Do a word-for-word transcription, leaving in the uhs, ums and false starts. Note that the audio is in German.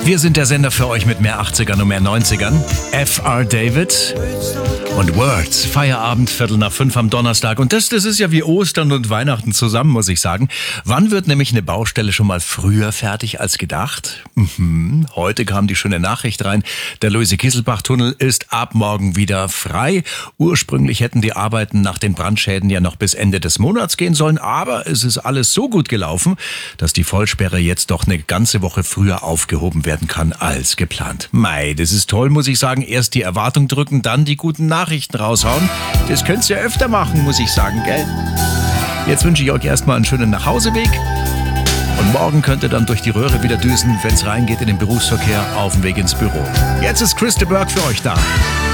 Wir sind der Sender für euch mit mehr achtzigern und mehr neunzigern. F R David und Words. Feierabend, Viertel nach fünf am Donnerstag. Und das, das ist ja wie Ostern und Weihnachten zusammen, muss ich sagen. Wann wird nämlich eine Baustelle schon mal früher fertig als gedacht? Mhm. Heute kam die schöne Nachricht rein. Der Luise-Kiesselbach-Tunnel ist ab morgen wieder frei. Ursprünglich hätten die Arbeiten nach den Brandschäden ja noch bis Ende des Monats gehen sollen. Aber es ist alles so gut gelaufen, dass die Vollsperre jetzt doch eine ganze Woche früher aufgehoben werden kann als geplant. Mei, das ist toll, muss ich sagen. Erst die Erwartung drücken, dann die guten Nachrichten raushauen. Das könnt's ja öfter machen, muss ich sagen, gell? Jetzt wünsche ich euch erstmal einen schönen Nachhauseweg. Und morgen könnt ihr dann durch die Röhre wieder düsen, wenn's reingeht in den Berufsverkehr auf dem Weg ins Büro. Jetzt ist Chris de Burgh für euch da.